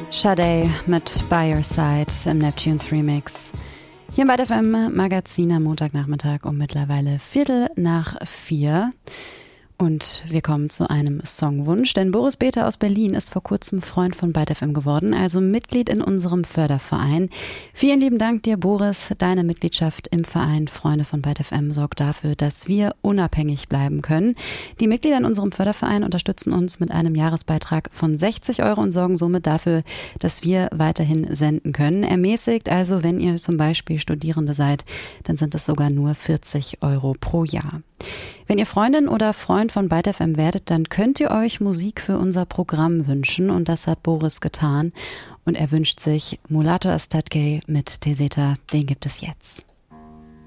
Sade mit By Your Side im Neptunes Remix. Hier im Byte FM Magazin am Montagnachmittag um mittlerweile 3:45. Und wir kommen zu einem Songwunsch, denn Boris Beter aus Berlin ist vor kurzem Freund von Byte FM geworden, also Mitglied in unserem Förderverein. Vielen lieben Dank dir, Boris. Deine Mitgliedschaft im Verein Freunde von Byte FM sorgt dafür, dass wir unabhängig bleiben können. Die Mitglieder in unserem Förderverein unterstützen uns mit einem Jahresbeitrag von 60 € und sorgen somit dafür, dass wir weiterhin senden können. Ermäßigt also, wenn ihr zum Beispiel Studierende seid, dann sind es sogar nur 40 € pro Jahr. Wenn ihr Freundin oder Freund von Byte FM werdet, dann könnt ihr euch Musik für unser Programm wünschen und das hat Boris getan und er wünscht sich Mulato Astatke mit Teseta, den gibt es jetzt.